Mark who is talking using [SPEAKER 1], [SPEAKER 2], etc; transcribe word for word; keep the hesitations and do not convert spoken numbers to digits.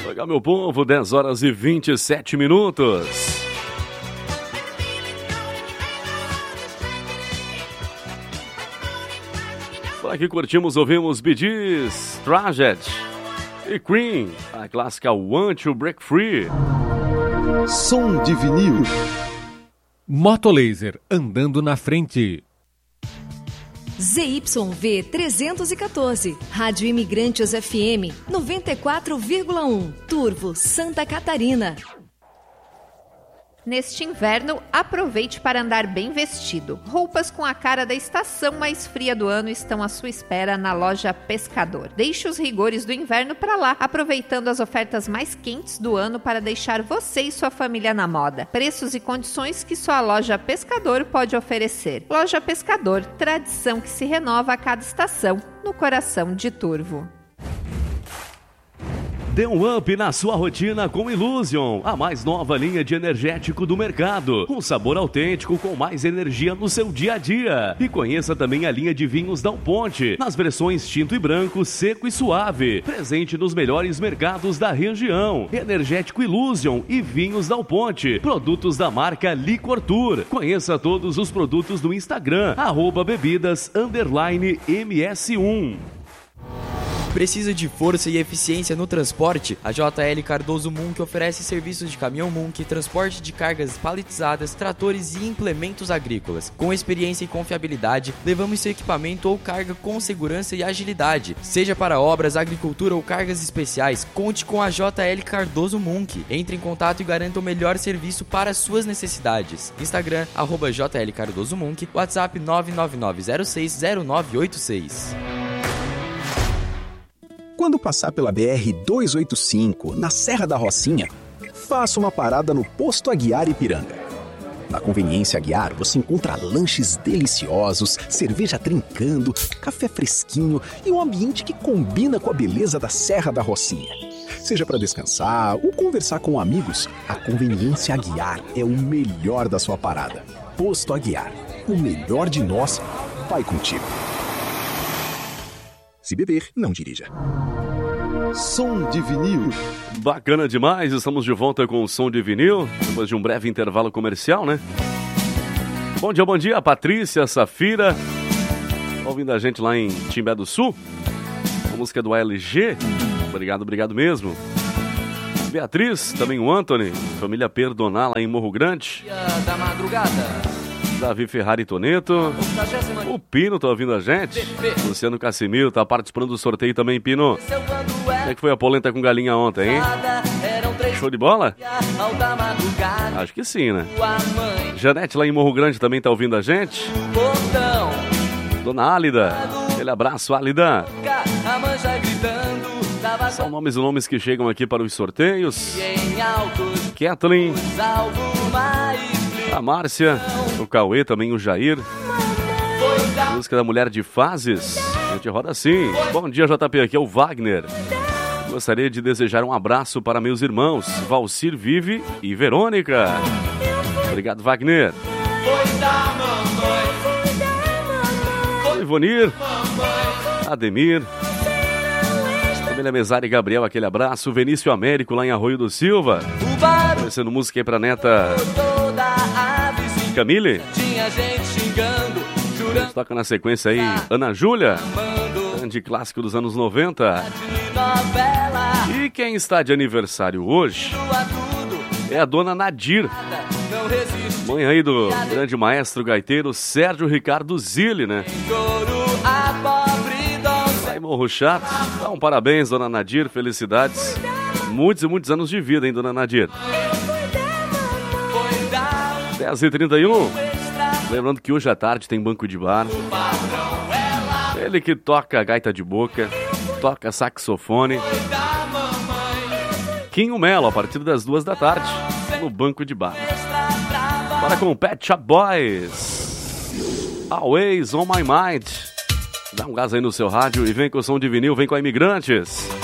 [SPEAKER 1] Legal, meu povo, dez horas e vinte e sete minutos. Por aqui curtimos, ouvimos Bee Gees, Tragedy e Cream, a clássica Want to Break Free.
[SPEAKER 2] Som de vinil.
[SPEAKER 3] Motolaser, andando na frente.
[SPEAKER 4] Z Y V trezentos e quatorze, Rádio Imigrantes F M, noventa e quatro vírgula um, Turvo, Santa Catarina.
[SPEAKER 5] Neste inverno, aproveite para andar bem vestido. Roupas com a cara da estação mais fria do ano estão à sua espera na loja Pescador. Deixe os rigores do inverno para lá, aproveitando as ofertas mais quentes do ano para deixar você e sua família na moda. Preços e condições que só a loja Pescador pode oferecer. Loja Pescador, tradição que se renova a cada estação, no coração de Turvo.
[SPEAKER 1] Dê um up na sua rotina com Illusion, a mais nova linha de energético do mercado. Um sabor autêntico com mais energia no seu dia a dia. E conheça também a linha de vinhos Dal Ponte, nas versões tinto e branco, seco e suave. Presente nos melhores mercados da região. Energético Illusion e vinhos Dal Ponte, produtos da marca Licor Tour. Conheça todos os produtos no Instagram, arroba bebidas, underline M S um.
[SPEAKER 6] Precisa de força e eficiência no transporte? A J L Cardoso Munk oferece serviços de caminhão Munk, transporte de cargas paletizadas, tratores e implementos agrícolas. Com experiência e confiabilidade, levamos seu equipamento ou carga com segurança e agilidade. Seja para obras, agricultura ou cargas especiais, conte com a J L Cardoso Munk. Entre em contato e garanta o melhor serviço para suas necessidades. Instagram, arroba J L Cardoso Munk, WhatsApp nove nove nove zero seis zero nove oito seis.
[SPEAKER 7] Quando passar pela B R duzentos e oitenta e cinco, na Serra da Rocinha, faça uma parada no Posto Aguiar Ipiranga. Na Conveniência Aguiar, você encontra lanches deliciosos, cerveja trincando, café fresquinho e um ambiente que combina com a beleza da Serra da Rocinha. Seja para descansar ou conversar com amigos, a Conveniência Aguiar é o melhor da sua parada. Posto Aguiar, o melhor de nós vai contigo. Se beber, não dirija.
[SPEAKER 2] Som de vinil.
[SPEAKER 1] Bacana demais, estamos de volta com o Som de Vinil, depois de um breve intervalo comercial, né? Bom dia, bom dia, Patrícia, Safira, ouvindo a gente lá em Timbé do Sul, a música do A L G, obrigado, obrigado mesmo. Beatriz, também o Anthony, família Perdonar lá em Morro Grande.
[SPEAKER 6] Da madrugada.
[SPEAKER 1] Davi Ferrari Toneto, o Pino tá ouvindo a gente, Luciano Cassimiro tá participando do sorteio também, Pino. Como é que foi a polenta com galinha ontem, hein? Show de bola? Acho que sim, né? Janete lá em Morro Grande também tá ouvindo a gente. Dona Álida, aquele abraço, Álida. São nomes e nomes que chegam aqui para os sorteios. Kathleen, a Márcia, o Cauê, também o Jair. Música da Mulher de Fases. A gente roda assim. Bom dia, J P, aqui é o Wagner. Gostaria de desejar um abraço para meus irmãos Valcir, Vive e Verônica. Obrigado, Wagner. Ivonir, Ademir, família Mesário e Gabriel, aquele abraço. Vinícius Américo lá em Arroio do Silva. Oferecendo música aí pra neta Camille. A gente toca na sequência aí Ana Júlia, grande clássico dos anos noventa. E quem está de aniversário hoje é a dona Nadir, mãe aí do grande maestro gaiteiro Sérgio Ricardo Zilli, né? Vai Morro Chato. Dá um parabéns, dona Nadir, felicidades. Muitos e muitos anos de vida, hein, dona Nadir? dez e trinta e um. Lembrando que hoje à tarde tem banco de bar. Ele que toca gaita de boca, toca saxofone. Quinho Melo, a partir das duas da tarde, no banco de bar. Bora com o Pet Shop Boys. Always on my mind. Dá um gás aí no seu rádio e vem com o Som de Vinil, vem com a Imigrantes.